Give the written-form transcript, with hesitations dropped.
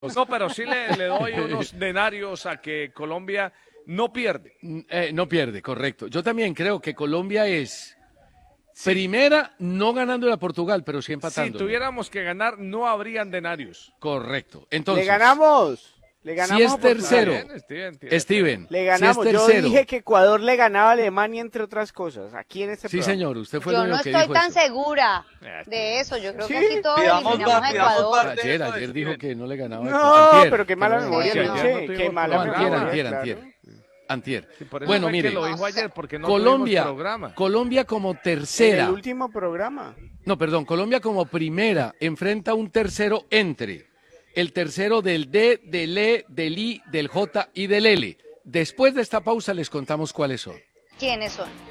No, pero sí le doy unos denarios a que Colombia no pierde. No pierde, correcto. Yo también creo que Colombia es primera, no ganándole a Portugal, pero sí Si empatándole. tuviéramos que ganar, no habrían denarios. Correcto. Le Entonces, ganamos. Le ganamos si es a Portugal. tercero, Está bien, Steven. Steven, Le si ganamos. es Yo tercero, dije que Ecuador le ganaba a Alemania, entre otras cosas, aquí en este sí programa. señor, usted fue el Yo no único que estoy dijo tan eso. segura de eso. Yo creo ¿Sí? que aquí todos Pidamos eliminamos a pidamos Ecuador. parte de eso, Ayer dijo Steven. que no le ganaba. No, Antier, pero qué que mala no- memoria, Sí, le no. eché. No Qué mala No, antier, memoria. antier. claro. Antier. Sí, por eso Bueno, fue que mire, lo dijo ayer, porque no Colombia, tuvimos programa. Colombia como En tercera, el último programa. no, perdón, Colombia como primera enfrenta a un tercero entre el tercero del D, del E, del I, del J y del L. Después de esta pausa les contamos cuáles son. ¿Quiénes son?